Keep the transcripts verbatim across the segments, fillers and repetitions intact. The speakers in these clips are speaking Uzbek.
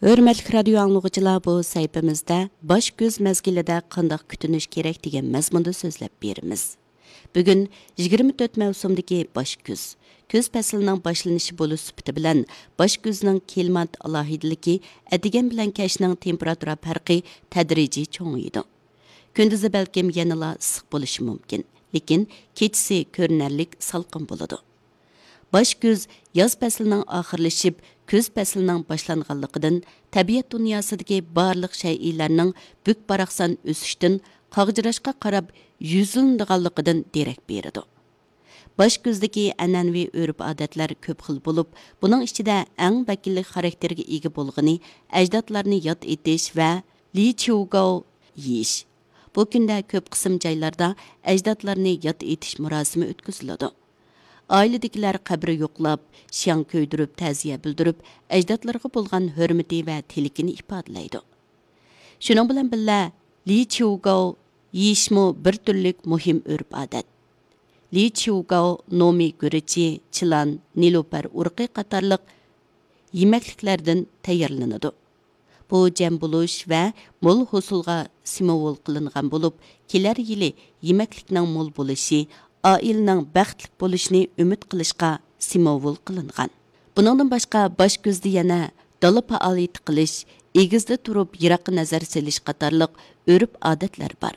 Hörmətli radio anlıqçılar, bu sayfamızda baş göz mezgilida qandaq kütünüş kerak degan mazmunda so'zlab beramiz. Bugun yigirma to'rt mavsumdagi baş göz, көз пәсілінің башланышы болу сүпіті білән, баш көзінің келмат алахиділігі әдеген білән кәшінің температура пәрқи тәдірежі чоңыйды. Көндізі бәлкем яныла ысық болышы мүмкін, лекен кечісі көрінәрлік салқын болады. Baş göz yaz pəslinin axırlaşıb, көз pəslinin başlanğanlığıdan, təbiət dünyasıdakı barlıq şeylərinin bük baraqsan ösüşdən, qağcırашqa qarab yüzüldüğanlığıdan derək beridi. Baş gözdəki ənənvi örüp adətlər köp xil bulub, bunun içində ən vəkillik xarakterге ega bolğını, əcdadlarını yad etiş və Li Chiugao yeyiş. Bu gündə köp qism joylarda əcdadlarını yad etiş murosimi o'tkaziladi. Ailədikilər qəbri yoxlab, şiyan köydürüb, təziyə bildirib, əcdadlarına bolğan hörməti və tilikini ifadelaydı. Şunun bilan birlə Li Chiugao yeyişmi bir türlük muhim örüp adət. Li Chiugao nomi gürüçi, çılan, niloper urqi qatarlıq yeməkliklərdən tayyorlanadi. Bu cəm buluş və mol husulğa simvol qılınğan bulub, kelər yili yeməklikning mol buluşu, ailənin bəxtlik buluşunu ümid qilishqa simvol qılınğan. Bundan başqa baş gözdə yana dala fəaliyyəti qilish, egizdə turub yiraqqa nazar selish qatarlıq örüp adətlər var.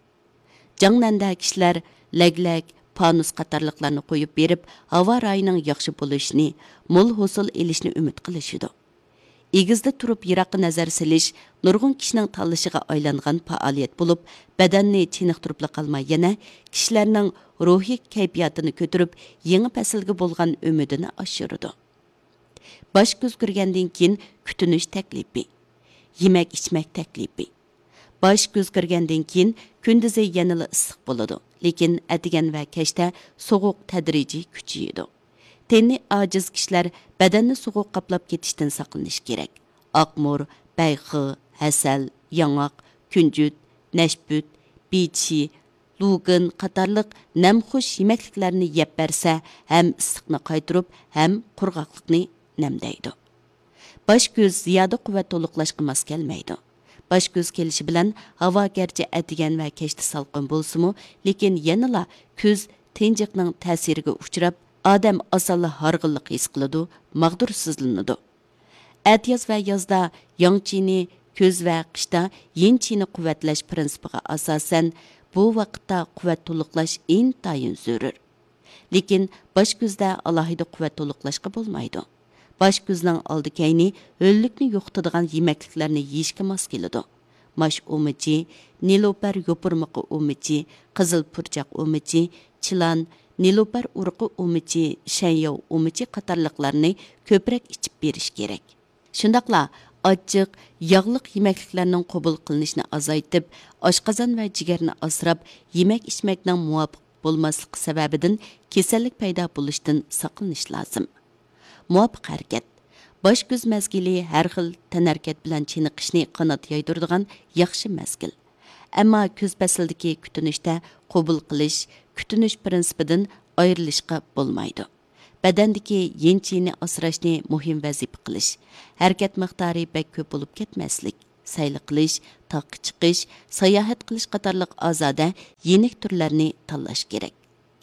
Jangnanda kişilər ləglək, panus qatarlıqlarını qoyub berib, hava rayının yaxşı buluşunu, mol husul elishni ümid qilishidi. Egizdə turub yiraqqa nazar selish, nurgun kişinin tanlışığa aylanğan fəaliyyət bulub, bədənni çiniqtirib qalmay yana, kişilərinin ruhi kayfiyatını kötürüb, yeni pəsilgi bolğan ümidini aşırıdı. Baş göz görgəndən keyin kütünüş təklifi, yemək içmək təklifi. Baş göz görgəndən keyin kündüzü yanılı ısıq boladı. Lekin ədigen və kəşdə soğuq tədrici küçüyüdü. Tenni aciz kişilər bədənni soğuq qaplab ketişdən saqlanış gerek. Aqmur, bəyxı, həsəl, yanaq, küncüt, nəşbüt, biçi, luğun qatarlıq nəmxuş yeməkliklərini yep bərsə, həm ısıqını qaytırıb, həm qurğaqlıqını nəmdəydi. Baş göz ziyadə qüvvət toluqlaşqı mas gəlməydi. Baş göz kelişi bilan hava gerçi ədigen və keçdi salqın bolsumu, lekin yanıla көз tenjiqning ta'siriga uchrab, odam asalla harg'inlik his qiladi, mag'dursizlanadi. Atyoz va yozda yongchini, көз va qishda yenchini quvvatlash prinsipiga asosan bu vaqtda quvvat to'liqlash intayin zarur. Lekin baş gözda alohida quvvat to'liqlashga bo'lmaydi. Baş gözning oldi kayni o'llikni yo'qotadigan yeməkliklarni yeyishga mos keladi. Mash o'michi, niloper yopurmiqi o'michi, qizil purchaq o'michi, chilan, niloper urqi o'michi, shanyov o'michi qatorliqlarni ko'proq ichib berish kerak. Shundaqla ochiq, yog'liq yeməkliklarning qabul qilinishini azaytib, oshqozon va jigarni asrab, yemək ichmakning muvofiq bo'lmasligi sababidan kasallik paydo bo'lishidan saqlanish lozim. Muvafiq hərəkət. Baş göz məzgili hər xil tənərkət bilən çiniqishni qanat yaydırdıgan yaxşı məzgil. Amma көз pəsildiki kütünüşdə qabul qilish, kütünüş prinsipidən ayrılışqa bolmaydı. Bədəndiki yençini asrashni muhim vəzifə qilish, hərəkət miqdari bək köp olub ketməslik, saylı qilish, taq chiqish, sayohat qilish qatarlıq azoda yenik turlarni tanlash kerak.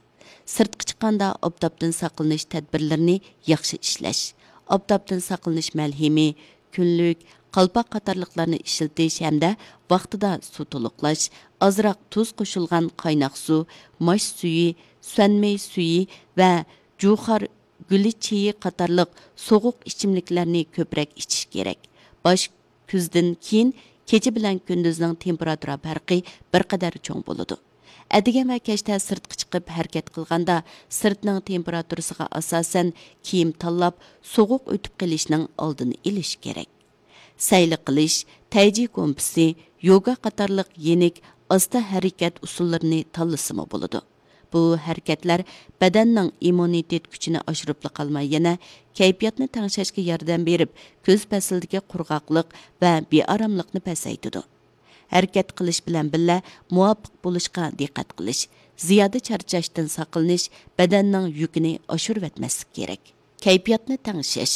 Sırtqı chiqqanda obdobdan saqlanish tadbirlarini yaxshi ishlash, obdobdan saqlanish malhimi, kunlik, qalpoq qatorliqlarni ishiltish hamda vaqtida suv to'liqlash, ozroq tuz qo'shilgan qaynoq suv, mosh suyi, suanmay suyi va juxar guli cheyi qatorliq sovuq ichimliklarni ko'proq ichish kerak. Bosh kuzdan keyin kecha bilan kunduzning temperatura farqi bir qadar cho'ng bo'ladi. Әдіген və kәшdə sırtqı chiqib hərəkət qılğanda sırtning temperaturasiga asosan kiyim tanlab soğuq o'tib qilishning oldini olish kerak. Sayli qilish, tayji kompisi, yoga qatorliq yenik asta harakat usullarini tanlasimi bo'ladi. Bu harakatlar badanning immunitet kuchini oshirib qolmay yana kayfiyatni tangshashga yordam berib, ko'z pasildagi qurg'oqlik va bearomlikni pasaytadi. Hərəkət qilish bilan birlə muvafiq bo'lishga diqqat qilish, ziyoda charchashdan saqlanish, badanning yukini oshirib etmaslik kerak. Kayfiyatni tangshash,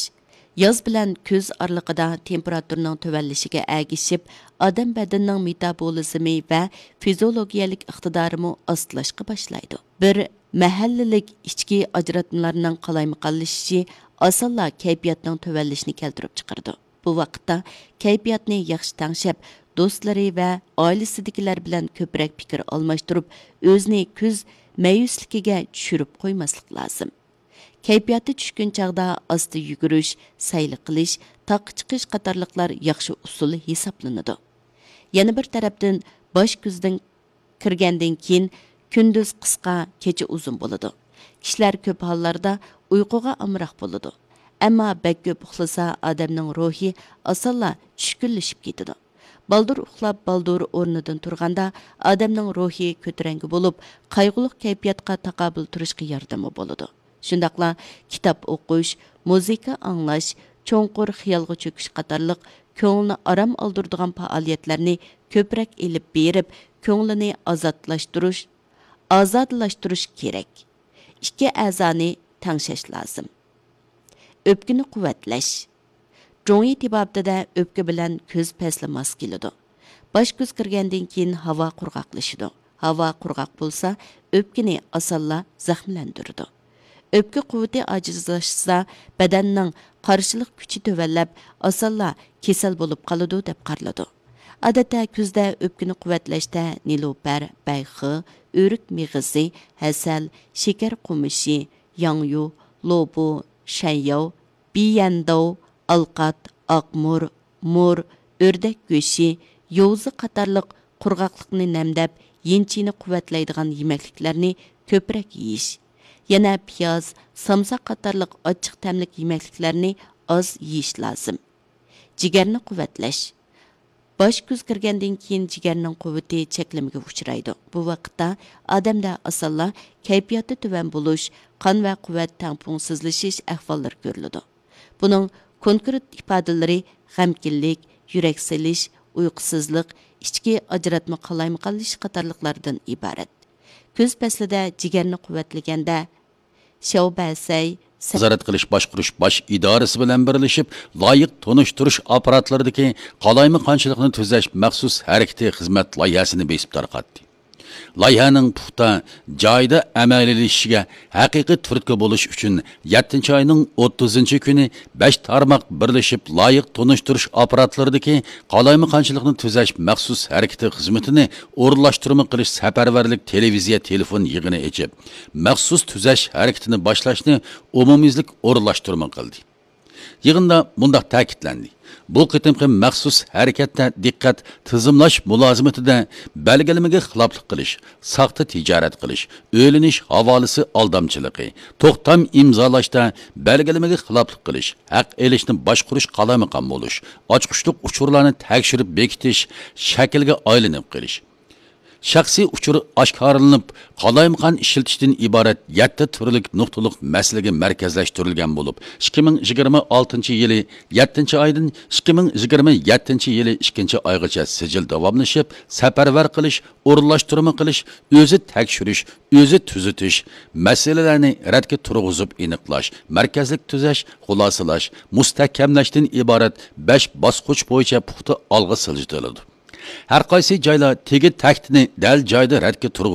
Yoz bilan kuz oralig'ida temperaturning tuvanlishiga ergishib, odam badanining metabolizmi va fiziologiyalik iqtidorimi ostlashga boshlaydi. Bir mahallalik ichki ajratmalarning qalaymiqallashishi osonla kayfiyatning tuvanlishini keltirib chiqardi. Bu vaqtda kayfiyatni yaxshi tangshab, do'stlari va oilasidagilar bilan ko'proq fikr almashtirib, o'zini kuz mayusligiga tushirib qo'ymaslik lozim. Kayfiyati tushgan chaqda asta yugurish, sayli qilish, taqqa chiqish qatorliqlar yaxshi usul hisoblanadi. Yana bir tarafdan bosh kuzdan kirgandan keyin kunduz qisqa, kecha uzun bo'ladi. Kishilar ko'p hollarda uyquga amroq bo'ladi. Ammo bak ko'p uxlasa odamning ruhi osonla tushkunlashib ketadi. Baldur uxlab, baldur o'rnidan turganda odamning ruhi ko'tarangi bo'lib, qayg'uli kayfiyatga taqobil turishga yordami bo'ladi. Shundaqla kitob o'qish, muzika anglash, cho'nqur xiyolga cho'kish qatorliq ko'ngilni aram oldiradigan faoliyatlarni ko'proq elib berib, ko'nglini ozodlashtirish, ozodlashtirish kerak. Ikki a'zoni tangshash lozim. O'pkini quvvatlash. Jongi tibobida o'pka bilan ko'z pasli mos keladi. Bosh kuz kirgandan keyin havo qurg'oqlashadi. Havo qurg'oq bo'lsa, o'pkini osonla zaxmlantiradi. O'pka quvvati ojizlashsa, badanning qarshilik kuchi tuvanlab, osonla kasal bo'lib qoladi deb qaraladi. Odatda kuzda o'pkini quvvatlashda nilopar, bayxi, o'rik mig'izi, hasal, shakar qumishi, yongyu, lobu, shanyov, biyandov, alqat, oqmur, mur, o'rdak go'shi, yo'zi qatorliq qurg'oqlikni namdab, yenchini quvvatlaydigan yemekliklarni ko'proq yeyish. Yana piyoz, samsa qatorliq ochiq ta'mlik yemekliklarni oz yeyish lozim. Jigarni quvvatlash. Bosh kuz kirgandan keyin jigarning quvvati cheklimiga uchraydi. Bu vaqtda odamda osonla kayfiyati tuvan bo'lish, qon va quvvat tangpungsizlashish ahvollari ko'riladi. Buning konkret ifodalari g'amkinlik, yurak silish, uyqusizlik, ichki ajratma qalaymiqallish qatorliqlardan iborat. Kuz faslida jigarni quvvatlaganda shavbasay nazorat qilish boshqarish bosh idorasi bilan birlashib, loyiq tonishtirish apparatlaridagi qalaymiqonchilikni tuzash maxsus harakati xizmat loyihasini besib tarqatdi. Loyihaning puxta joyda amaliylashishga haqiqiy turtki bo'lish uchun yettinchi oyning o'ttizinchi kuni besh tarmoq birlashib loyiq tonishtirish apparatlaridagi qalaymiqonchilikni tuzash maxsus harakati xizmatini o'rinlashtirma qilish safarbarlik televiziya telefon yig'ini echib, maxsus tuzash harakatini boshlashni umumiylik o'rinlashtirma qildi. Yig'inda bundaq ta'kidlandi. Bu qitimqi maxsus harakatda diqqat tizimlash mulozimatida belgilamaga xiloflik qilish, saxta tijorat qilish, o'linish havolasi aldamchiligi, to'xtam imzolashda belgilamaga xiloflik qilish, haq elishni boshqarish qalamaqam bo'lish, ochqishliq uchurlarni tekshirib bekitish shaklga aylanib qilish. Shaxsiy uchur oshkorlanib, qalaymiqon ishiltishdan iborat yetti turlik nuqtaliq masalaga markazlashtirilgan bo'lib, ikki ming yigirma oltinchi yili yettinchi oydan ikki ming yigirma yettinchi yili ikkinchi oygacha sijil davomlashib, safarbar qilish, o'rinlashtirma qilish, o'zi tekshirish, o'zi tuzitish, masalalarni radga turg'izib aniqlash, markazlik tuzash, xulosalash, mustahkamlashdan iborat besh bosqich bo'yicha puxta olg'a siljitiladi. Har qaysi joylar tegi taktini dal joyda radga turg'izib